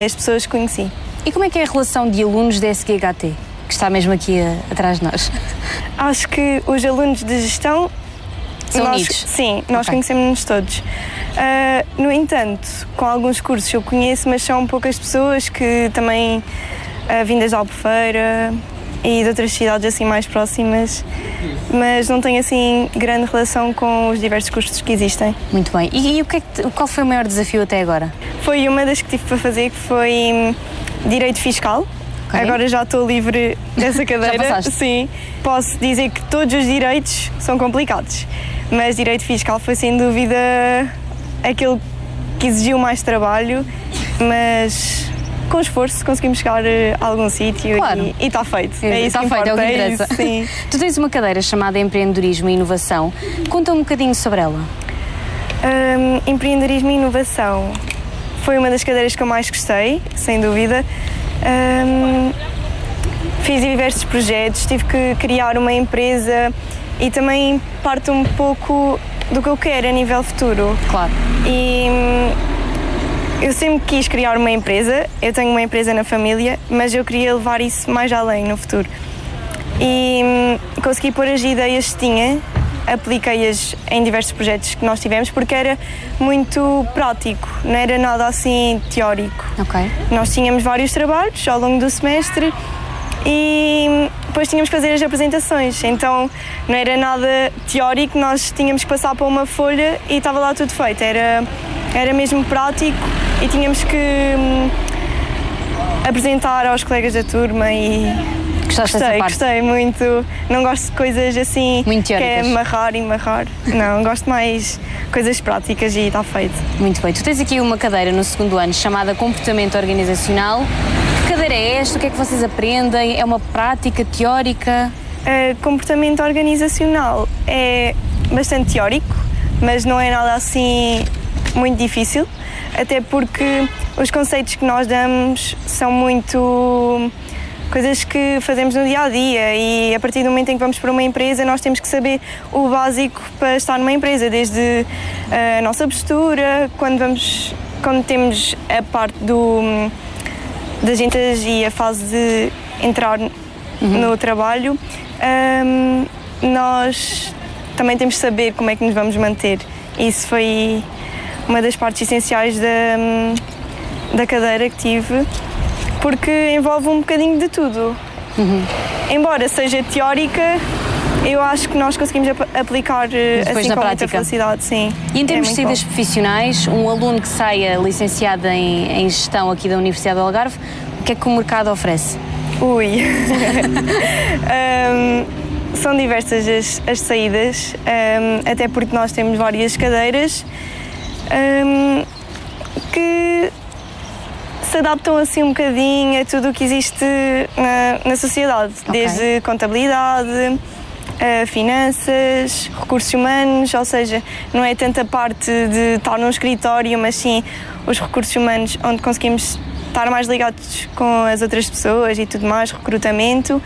as pessoas que conheci. E como é que é a relação de alunos da SGHT, que está mesmo aqui atrás de nós? Acho que os alunos de gestão são unidos? Sim, nós conhecemos-nos todos. No entanto, com alguns cursos eu conheço, mas são poucas pessoas que também vindas da Albufeira e de outras cidades assim mais próximas, mas não tenho assim grande relação com os diversos cursos que existem. Muito bem. E qual foi o maior desafio até agora? Foi uma das que tive para fazer, que foi Direito Fiscal. Okay. Agora já estou livre dessa cadeira. Já passaste? Sim. Posso dizer que todos os direitos são complicados, mas Direito Fiscal foi sem dúvida aquele que exigiu mais trabalho, mas com esforço conseguimos chegar a algum sítio. Claro. E está feito. É isso que importa. É o que interessa. Sim. Tu tens uma cadeira chamada Empreendedorismo e Inovação. Conta um bocadinho sobre ela. Empreendedorismo e Inovação foi uma das cadeiras que eu mais gostei, sem dúvida. Fiz diversos projetos, tive que criar uma empresa e também parto um pouco do que eu quero a nível futuro. Claro. E eu sempre quis criar uma empresa, eu tenho uma empresa na família, mas eu queria levar isso mais além no futuro. E consegui pôr as ideias que tinha, apliquei-as em diversos projetos que nós tivemos, porque era muito prático, não era nada assim teórico. Okay. Nós tínhamos vários trabalhos ao longo do semestre e depois tínhamos que fazer as apresentações, então não era nada teórico, nós tínhamos que passar para uma folha e estava lá tudo feito, era mesmo prático e tínhamos que apresentar aos colegas da turma e gostei muito. Não gosto de coisas assim muito que é amarrar e amarrar. Não, gosto mais coisas práticas e está feito. Muito bem. Tu tens aqui uma cadeira no segundo ano chamada Comportamento Organizacional. Que cadeira é esta? O que é que vocês aprendem? É uma prática teórica? Comportamento organizacional é bastante teórico, mas não é nada assim muito difícil, até porque os conceitos que nós damos são muito coisas que fazemos no dia-a-dia e a partir do momento em que vamos para uma empresa nós temos que saber o básico para estar numa empresa, desde a nossa postura, quando temos a parte das juntas e a fase de entrar no trabalho, nós também temos que saber como é que nos vamos manter. Isso foi uma das partes essenciais da cadeira que tive, porque envolve um bocadinho de tudo. Embora seja teórica, eu acho que nós conseguimos aplicar assim com muita facilidade, sim. E em termos de saídas profissionais, um aluno que saia licenciado em gestão aqui da Universidade do Algarve, o que é que o mercado oferece? São diversas as saídas, até porque nós temos várias cadeiras que se adaptam assim um bocadinho a tudo o que existe na sociedade, desde contabilidade, finanças, recursos humanos, ou seja, não é tanta parte de estar num escritório, mas sim os recursos humanos, onde conseguimos estar mais ligados com as outras pessoas e tudo mais, recrutamento.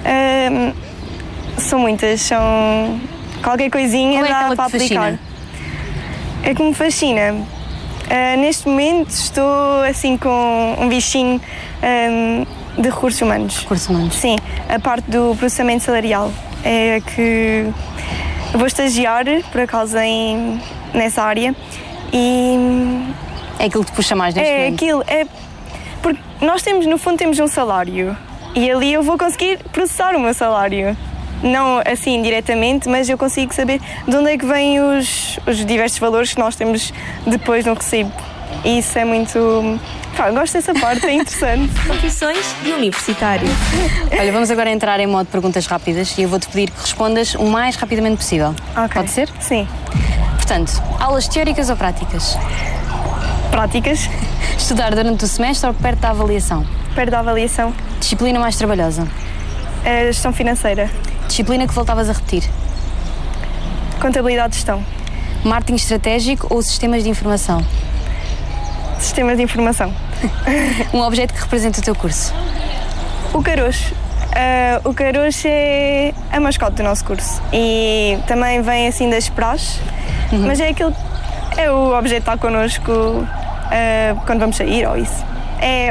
São muitas, são qualquer coisinha dá para aplicar. É que me fascina. Neste momento estou assim com um bichinho de recursos humanos. Recursos humanos. Sim, a parte do processamento salarial. É que eu vou estagiar, por acaso, nessa área e... É aquilo que te puxa mais neste momento? Porque nós no fundo temos um salário e ali eu vou conseguir processar o meu salário. Não assim diretamente, mas eu consigo saber de onde é que vêm os diversos valores que nós temos depois no recibo. E isso é muito... eu gosto dessa parte, é interessante. Profissões de universitário. Olha, vamos agora entrar em modo de perguntas rápidas e eu vou-te pedir que respondas o mais rapidamente possível. Okay. Pode ser? Sim. Portanto, aulas teóricas ou práticas? Práticas. Estudar durante o semestre ou perto da avaliação? Perto da avaliação. Disciplina mais trabalhosa? Gestão financeira. Disciplina que voltavas a repetir? Contabilidade de gestão. Marketing estratégico ou sistemas de informação? Sistemas de informação. Um objeto que representa o teu curso? O caroço. O caroço é a mascote do nosso curso e também vem assim das praxes, mas é o objeto que está connosco quando vamos sair ou isso. é